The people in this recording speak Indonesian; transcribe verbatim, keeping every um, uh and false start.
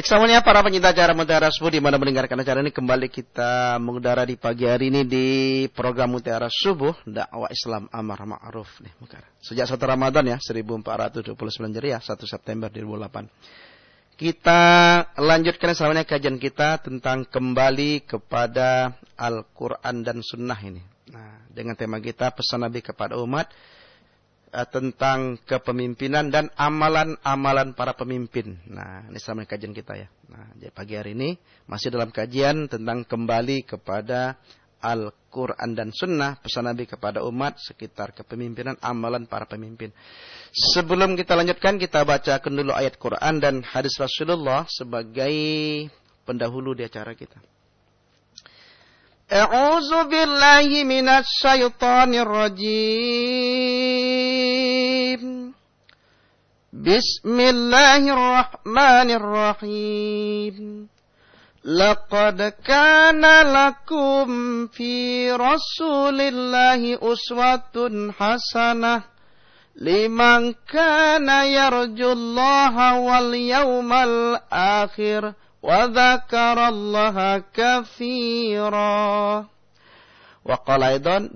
Baik, semuanya para pencinta acara Mutiara Subuh di mana mendengarkan acara ini, kembali kita mengudara di pagi hari ini di program Mutiara Subuh dakwah Islam amar ma'ruf nih Mutiara. Sejak satu Ramadan ya, seribu empat ratus dua puluh sembilan Hijriah, satu September dua ribu delapan. Kita lanjutkan semuanya kajian kita tentang kembali kepada Al-Qur'an dan Sunnah ini. Nah, dengan tema kita pesan Nabi kepada umat tentang kepemimpinan dan amalan-amalan para pemimpin. Nah, ini sama kajian kita ya. Nah, jadi pagi hari ini masih dalam kajian tentang kembali kepada Al-Quran dan Sunnah, pesan Nabi kepada umat sekitar kepemimpinan, amalan para pemimpin. Sebelum kita lanjutkan, kita bacakan dulu ayat Quran dan hadis Rasulullah sebagai pendahulu di acara kita. A'udzu billahi minasy syaithanir rajim. Bismillahirrahmanirrahim. Laqad kana lakum fi Rasulillahi uswatun hasanah liman kana yarjullaha wal yawmal akhir wa dzakarallaha katsiran. Wa qala aidan